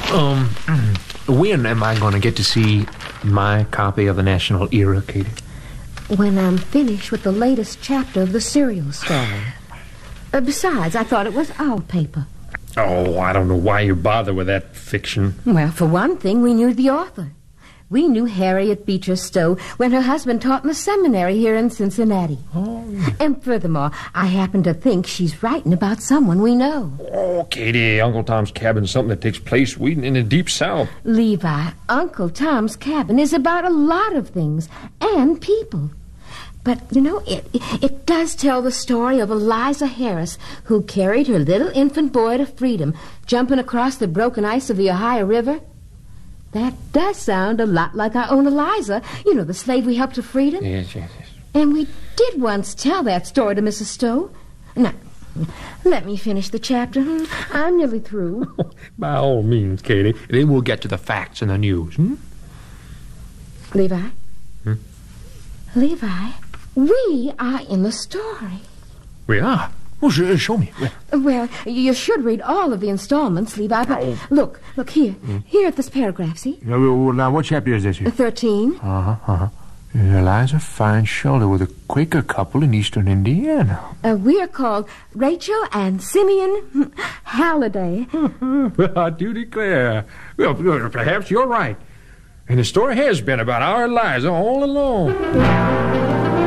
When am I going to get to see my copy of the National Era, Katie? When I'm finished with the latest chapter of the serial story. Besides, I thought it was our paper. Oh, I don't know why you bother with that fiction. Well, for one thing, we knew the author. We knew Harriet Beecher Stowe when her husband taught in the seminary here in Cincinnati. Oh. And furthermore, I happen to think she's writing about someone we know. Oh, Katie, Uncle Tom's Cabin is something that takes place in the Deep South. Levi, Uncle Tom's Cabin is about a lot of things and people. But, you know, it does tell the story of Eliza Harris, who carried her little infant boy to freedom, jumping across the broken ice of the Ohio River. That does sound a lot like our own Eliza, you know, the slave we helped to freedom. Yes. And we did once tell that story to Mrs. Stowe. Now, let me finish the chapter. I'm nearly through. By all means, Katie. Then we'll get to the facts and the news. Levi? Levi, we are in the story. We are? Oh, show me. Well, you should read all of the installments, Levi, but look here. Here at this paragraph, see? Now, what chapter is this here? 13. Eliza finds shelter with a Quaker couple in eastern Indiana. We are called Rachel and Simeon Halliday. Well, I do declare. Well, perhaps you're right. And the story has been about our Eliza all along.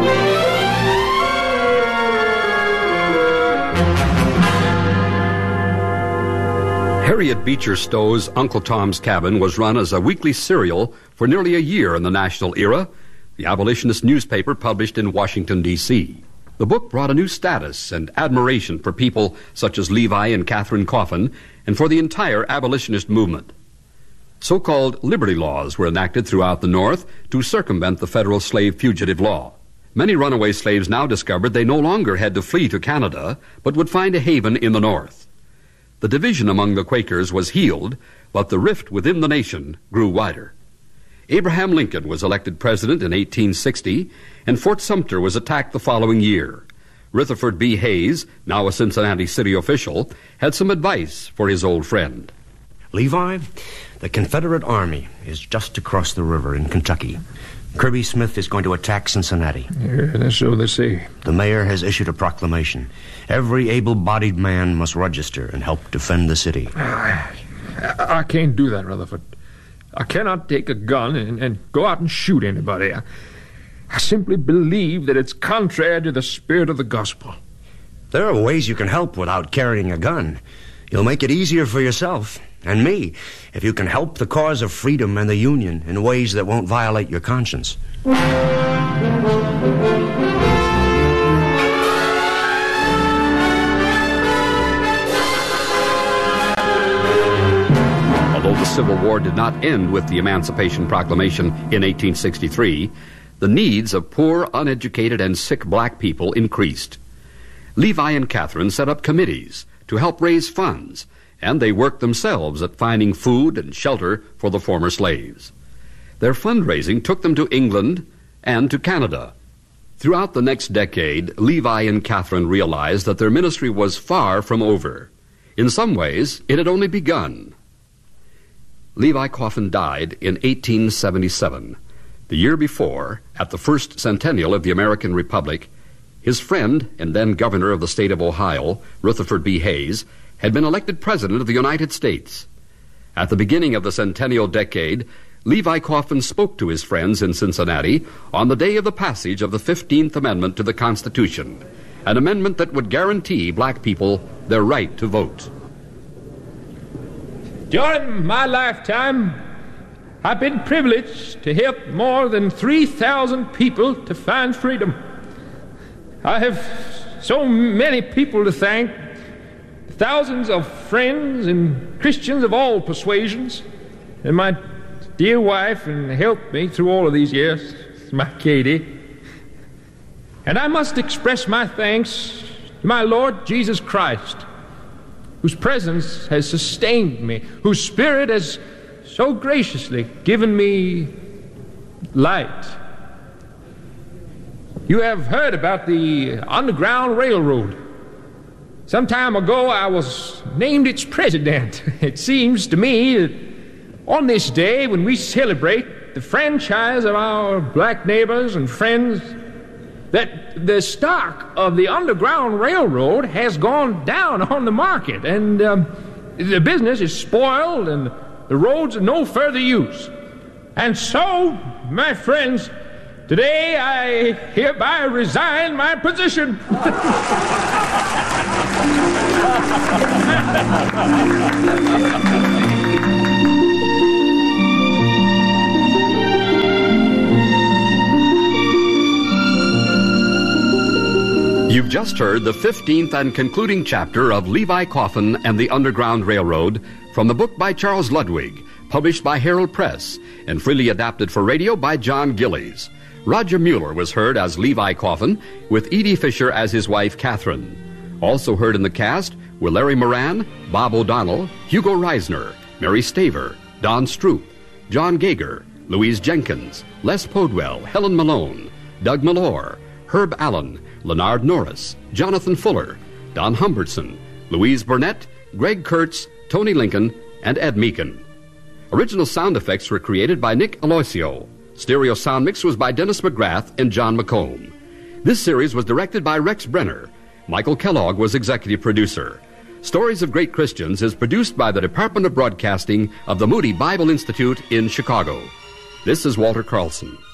Harriet Beecher Stowe's Uncle Tom's Cabin was run as a weekly serial for nearly a year in the National Era, the abolitionist newspaper published in Washington, D.C. The book brought a new status and admiration for people such as Levi and Catherine Coffin and for the entire abolitionist movement. So-called liberty laws were enacted throughout the North to circumvent the federal slave fugitive law. Many runaway slaves now discovered they no longer had to flee to Canada, but would find a haven in the North. The division among the Quakers was healed, but the rift within the nation grew wider. Abraham Lincoln was elected president in 1860, and Fort Sumter was attacked the following year. Rutherford B. Hayes, now a Cincinnati city official, had some advice for his old friend. Levi, the Confederate Army is just across the river in Kentucky. Kirby Smith is going to attack Cincinnati. Yeah, that's so they say. The mayor has issued a proclamation. Every able-bodied man must register and help defend the city. I can't do that, Rutherford. I cannot take a gun and go out and shoot anybody. I simply believe that it's contrary to the spirit of the gospel. There are ways you can help without carrying a gun. You'll make it easier for yourself and me if you can help the cause of freedom and the Union in ways that won't violate your conscience. Although the Civil War did not end with the Emancipation Proclamation in 1863, the needs of poor, uneducated, and sick black people increased. Levi and Catherine set up committees to help raise funds, and they worked themselves at finding food and shelter for the former slaves. Their fundraising took them to England and to Canada. Throughout the next decade, Levi and Catherine realized that their ministry was far from over. In some ways, it had only begun. Levi Coffin died in 1877. The year before, at the first centennial of the American Republic, his friend and then governor of the state of Ohio, Rutherford B. Hayes, had been elected president of the United States. At the beginning of the centennial decade, Levi Coffin spoke to his friends in Cincinnati on the day of the passage of the 15th Amendment to the Constitution, an amendment that would guarantee black people their right to vote. During my lifetime, I've been privileged to help more than 3,000 people to find freedom. I have so many people to thank, thousands of friends and Christians of all persuasions, and my dear wife and helped me through all of these years, my Katie. And I must express my thanks to my Lord Jesus Christ, whose presence has sustained me, whose Spirit has so graciously given me light. You have heard about the Underground Railroad. Some time ago, I was named its president. It seems to me that On this day, when we celebrate the franchise of our black neighbors and friends, that the stock of the Underground Railroad has gone down on the market, and the business is spoiled, and the roads are no further use. And so, my friends, today I hereby resign my position. You've just heard the 15th and concluding chapter of Levi Coffin and the Underground Railroad from the book by Charles Ludwig, published by Herald Press, and freely adapted for radio by John Gillies. Roger Mueller was heard as Levi Coffin, with Edie Fisher as his wife, Catherine. Also heard in the cast were Larry Moran, Bob O'Donnell, Hugo Reisner, Mary Staver, Don Stroop, John Gager, Louise Jenkins, Les Podwell, Helen Malone, Doug Malore, Herb Allen, Leonard Norris, Jonathan Fuller, Don Humbertson, Louise Burnett, Greg Kurtz, Tony Lincoln, and Ed Meekin. Original sound effects were created by Nick Aloisio. Stereo sound mix was by Dennis McGrath and John McComb. This series was directed by Rex Brenner. Michael Kellogg was executive producer. Stories of Great Christians is produced by the Department of Broadcasting of the Moody Bible Institute in Chicago. This is Walter Carlson.